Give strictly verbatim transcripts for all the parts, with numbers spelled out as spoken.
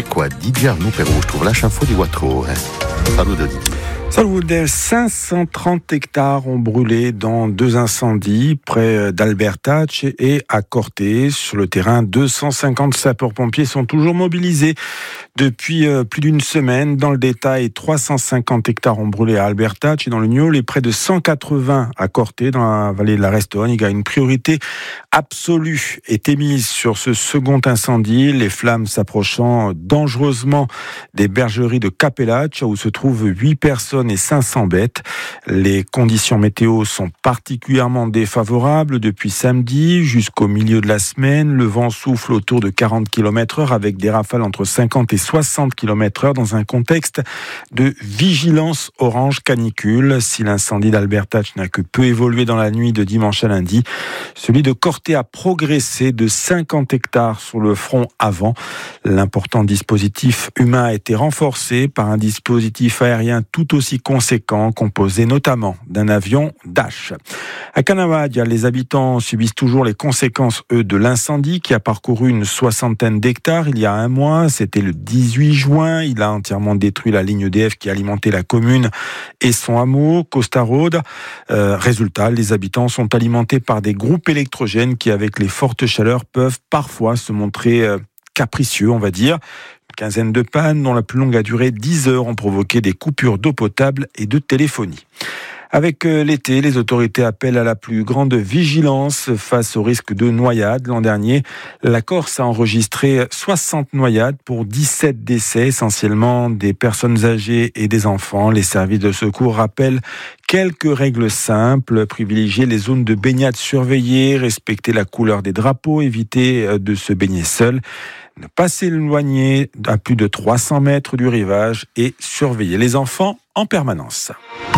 qua Didier Arnoux per je trouve la info di quattro ore. Salut Didier. Salut, cinq cent trente hectares ont brûlé dans deux incendies près d'Albertach et à Corté. Sur le terrain, deux cent cinquante sapeurs-pompiers sont toujours mobilisés depuis plus d'une semaine. Dans le détail, trois cent cinquante hectares ont brûlé à Albertach et dans le Niol et près de cent quatre-vingts à Corté, dans la vallée de la Restogne. Il y a une priorité absolue été mise sur ce second incendie, les flammes s'approchant dangereusement des bergeries de Capellach où se trouvent huit personnes et cinq cents bêtes. Les conditions météo sont particulièrement défavorables depuis samedi jusqu'au milieu de la semaine. Le vent souffle autour de quarante kilomètres heure avec des rafales entre cinquante et soixante kilomètres heure dans un contexte de vigilance orange canicule. Si l'incendie d'Albertach n'a que peu évolué dans la nuit de dimanche à lundi, celui de Corté a progressé de cinquante hectares sur le front avant. L'important dispositif humain a été renforcé par un dispositif aérien tout aussi conséquent, composé notamment d'un avion Dash. À Canavadia, les habitants subissent toujours les conséquences, eux, de l'incendie qui a parcouru une soixantaine d'hectares il y a un mois. C'était le dix-huit juin. Il a entièrement détruit la ligne E D F qui alimentait la commune et son hameau, Costa Road. Euh, résultat, les habitants sont alimentés par des groupes électrogènes qui, avec les fortes chaleurs, peuvent parfois se montrer euh, capricieux, on va dire. Une quinzaine de pannes, dont la plus longue a duré dix heures, ont provoqué des coupures d'eau potable et de téléphonie. Avec l'été, les autorités appellent à la plus grande vigilance face au risque de noyade. L'an dernier, la Corse a enregistré soixante noyades pour dix-sept décès, essentiellement des personnes âgées et des enfants. Les services de secours rappellent quelques règles simples: privilégier les zones de baignade surveillées, respecter la couleur des drapeaux, éviter de se baigner seul, ne pas s'éloigner à plus de trois cents mètres du rivage et surveiller les enfants en permanence.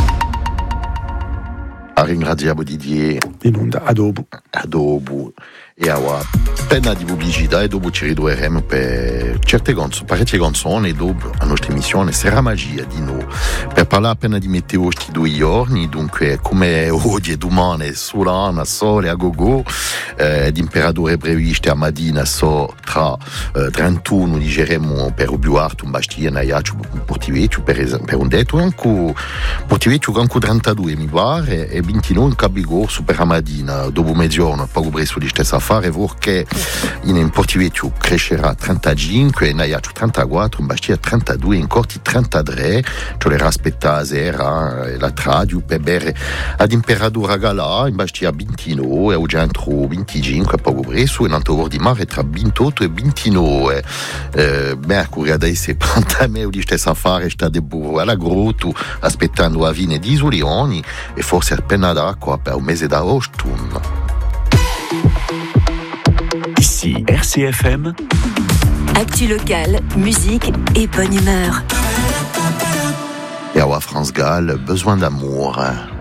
A ringraziamo Didier. Inunda, adobo. Adobo. E awa appena di pubblicità e dopo ci ritroveremo per certe canzoni, parecchie canzoni e dopo la nostra emissione sarà magia di noi per parlare appena di meteo questi due giorni. Dunque, come oggi e domani solana, sole a gogo, eh, di temperature previste a mattina so tra eh, trentuno digeremo per il più alto un bastino a Iaccio Portivecchio per esempio, per un detto anche Portivecchio anche trentadue mi pare e ventinove in Capigorso per la mattina dopo mezzogiorno poco presto di stessa fare perché in Portivecchio crescerà trentacinque in Iaccio trentaquattro in Bastia trentadue in Corti trentatré cioè le aspettare sera la radio per bere a temperatura galà in Bastia ventinove e oggi entro venticinque poco presto in Antogor di Mare tra ventotto e ventinove eh, Mercury adesso pantameo di stessa fare sta de burro alla grotto aspettando la fine di Isolioni e forse appena d'acqua per un mese d'agosto. Ici R C F M. Actu locale, musique et bonne humeur. Et à France Gall, besoin d'amour.